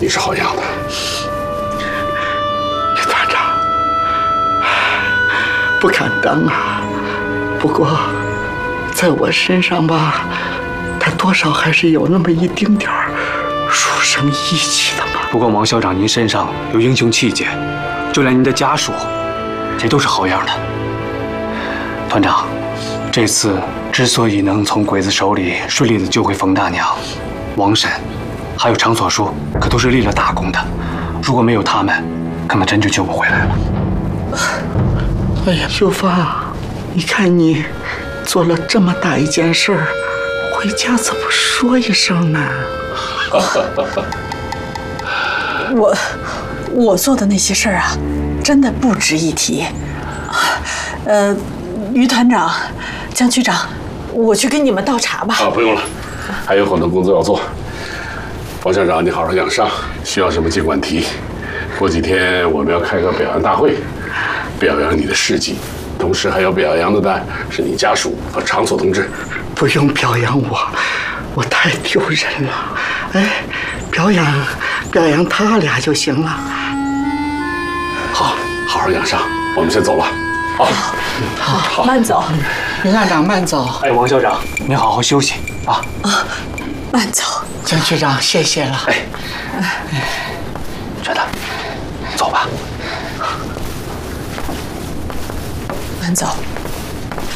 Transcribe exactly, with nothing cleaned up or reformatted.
你是好样的， 李团长，不敢当啊。不过，在我身上吧，他多少还是有那么一丁点儿书生义气的嘛。 不过王校长，您身上有英雄气节，就连您的家属，也都是好样的。团长，这次之所以能从鬼子手里顺利的救回冯大娘、王婶，还有常所书，可都是立了大功的。如果没有他们，可能真就救不回来了。 哎呀，秀芳，你看你做了这么大一件事儿，回家怎么说一声呢？ 我我做的那些事儿啊，真的不值一提。呃，于团长、江区长，我去给你们倒茶吧。 啊，不用了，还有很多工作要做。王校长，你好好养伤，需要什么尽管提。过几天我们要开个表扬大会，表扬你的事迹，同时还要表扬的呢是你家属和常所同志。 不用表扬我，我太丢人了。哎，表扬表扬他俩就行了。 好，好好养伤，我们先走了。好， 好，好，慢走。 于团长慢走。 哎，王校长，您好好休息啊。 啊，慢走。 江区长，谢谢了。 哎，真的，走吧。 慢走。